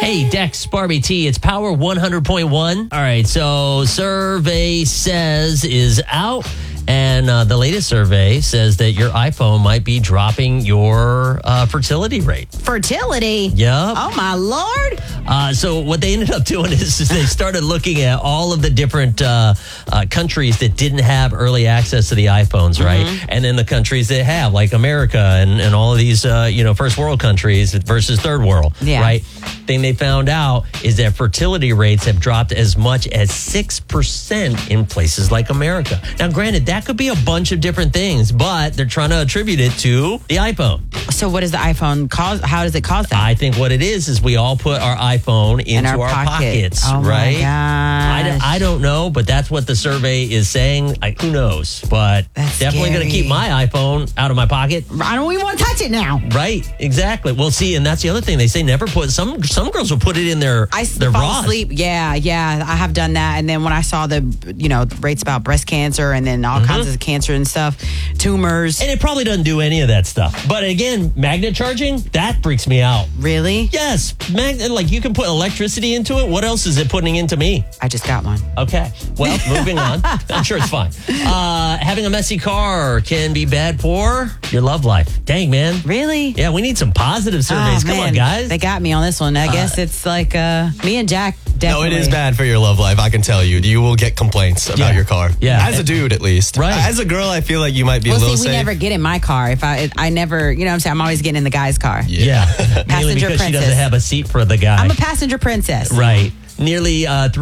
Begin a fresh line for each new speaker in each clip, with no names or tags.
Hey, Dex, Barbie T, it's Power 100.1. All right, so survey says is out. And the latest survey says that your iPhone might be dropping your fertility rate.
Fertility?
Yep.
Oh, my Lord.
So what they ended up doing is they started looking at all of the different countries that didn't have early access to the iPhones, right? And then the countries that have, like America and all of these, first world countries versus third world, right? Thing they found out is that fertility rates have dropped as much as 6% in places like America. Now, granted, that could be a bunch of different things, but they're trying to attribute it to the iPhone.
So what does the iPhone cause? How does it cause that?
I think what it is we all put our iPhone into our pockets,
oh
right?
My gosh.
I don't know, but that's what the survey is saying. Who knows? But
that's
definitely going to keep my iPhone out of my pocket.
I don't even want to touch it now.
Right, exactly. Well, see, and that's the other thing. They say never put, some girls will put it in their
fall
bras.
asleep. Yeah, I have done that. And then when I saw the rates about breast cancer and then all kinds of cancer and stuff, tumors.
And it probably doesn't do any of that stuff. But again, magnet charging, that freaks me out.
Really?
Yes. Like you can put electricity into it. What else is it putting into me?
I just got one.
Okay. Well, moving on. I'm sure it's fine. Having a messy car can be bad for your love life. Dang, man.
Really?
Yeah, we need some positive surveys. Come on, guys.
They got me on this one. I guess it's like me and Jack definitely.
No, it is bad for your love life. I can tell you. You will get complaints about your car.
Yeah.
As a dude, at least.
Right.
As a girl, I feel like you might be a little
we
safe.
never get in my car. If I never, you know what I'm saying? I'm always getting in the guy's car.
Yeah. Mainly
Passenger
because she
princess.
doesn't have a seat for the guy.
I'm a passenger princess.
Right. Nearly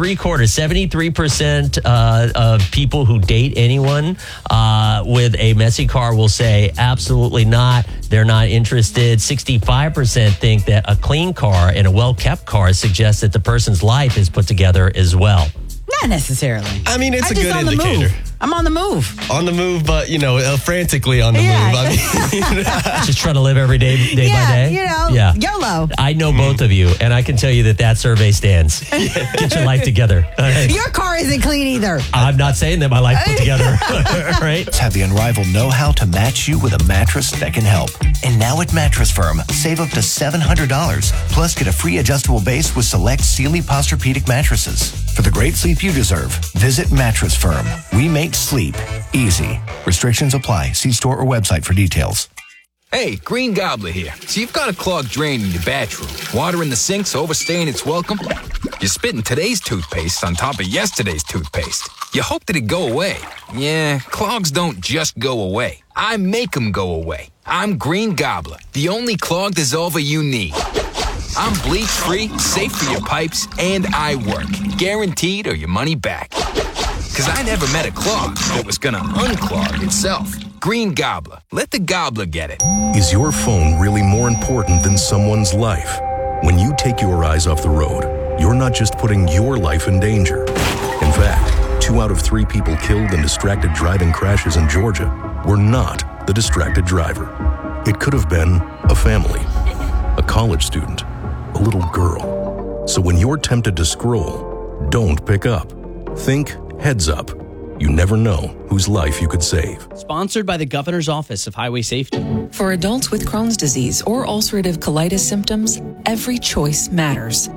73% of people who date anyone with a messy car will say absolutely not. They're not interested. 65% think that a clean car and a well-kept car suggests that the person's life is put together as well.
Not necessarily.
I mean, it's
I'm
a
just
good
on
indicator.
The move. I'm on the move.
On the move, but, frantically on the move. I mean,
just trying to live every day by day.
YOLO.
I know both of you, and I can tell you that survey stands. Get your life together.
Your car isn't clean either.
I'm not saying that my life put together. Right?
Have the unrivaled know-how to match you with a mattress that can help. And now at Mattress Firm, save up to $700. Plus, get a free adjustable base with select Sealy Posturepedic mattresses. For the great sleep you deserve, visit Mattress Firm. We make sleep easy. Restrictions apply. See store or website for details.
Hey, Green Gobbler here. So you've got a clogged drain in your bathroom. Water in the sink's overstaying its welcome. You're spitting today's toothpaste on top of yesterday's toothpaste. You hope that it go away. Yeah, clogs don't just go away. I make them go away. I'm Green Gobbler, the only clog dissolver you need. I'm bleach-free, safe for your pipes, and I work. Guaranteed or your money back. Because I never met a clog that was going to unclog itself. Green Gobbler. Let the gobbler get it.
Is your phone really more important than someone's life? When you take your eyes off the road, you're not just putting your life in danger. In fact, 2 out of 3 people killed in distracted driving crashes in Georgia were not the distracted driver. It could have been a family, a college student, a little girl. So when you're tempted to scroll, don't pick up. Think heads up. You never know whose life you could save.
Sponsored by the Governor's Office of Highway Safety.
For adults with Crohn's disease or ulcerative colitis symptoms, every choice matters.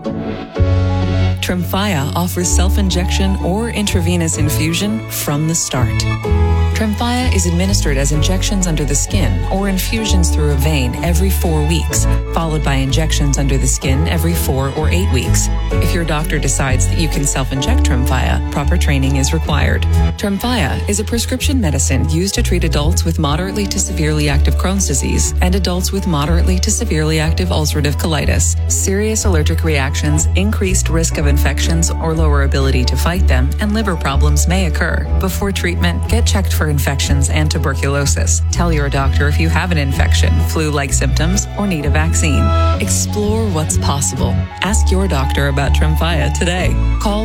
Tremfya offers self-injection or intravenous infusion from the start. Tremfya is administered as injections under the skin or infusions through a vein every 4 weeks, followed by injections under the skin every 4 or 8 weeks. If your doctor decides that you can self-inject Tremfya, proper training is required. Tremfya is a prescription medicine used to treat adults with moderately to severely active Crohn's disease and adults with moderately to severely active ulcerative colitis. Serious allergic reactions, increased risk of infections or lower ability to fight them, and liver problems may occur. Before treatment, get checked for infections and tuberculosis. Tell your doctor if you have an infection, flu-like symptoms, or need a vaccine. Explore what's possible. Ask your doctor about Tremfya today. Call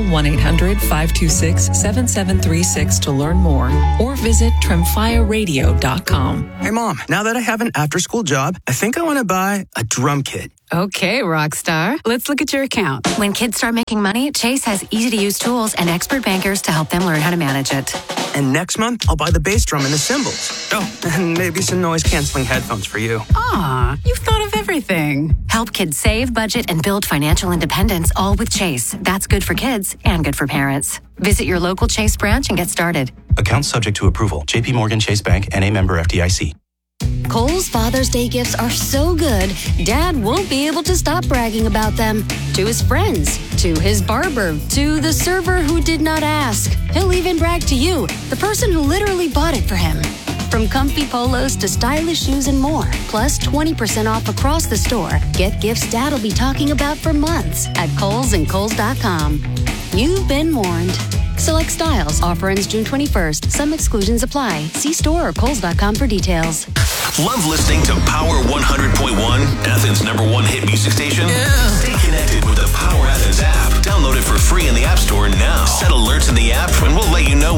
1-800-526-7736 to learn more or visit tremfyaradio.com.
Hey, Mom, now that I have an after-school job, I think I want to buy a drum kit.
Okay, Rockstar. Let's look at your account.
When kids start making money, Chase has easy-to-use tools and expert bankers to help them learn how to manage it.
And next month, I'll buy the bass drum and the cymbals. Oh, and maybe some noise-canceling headphones for you.
Aw, you've thought of everything. everything.
Help kids save, budget, and build financial independence, all with Chase. That's good for kids and good for parents. Visit your local Chase branch and get started.
Account subject to approval. JP Morgan Chase Bank, N.A. member FDIC.
Kohl's Father's Day gifts are so good, Dad won't be able to stop bragging about them. To his friends, to his barber, to the server who did not ask. He'll even brag to you, the person who literally bought it for him. From comfy polos to stylish shoes and more, plus 20% off across the store. Get gifts Dad'll be talking about for months at Kohl's and Kohl's.com. You've been warned. Select styles. Offer ends June 21st. Some exclusions apply. See store or Kohl's.com for details.
Love listening to Power 100.1, Athens' #1 hit music station? Yeah. Stay connected with the Power Athens app. Download it for free in the App Store now. Set alerts in the app and we'll let you know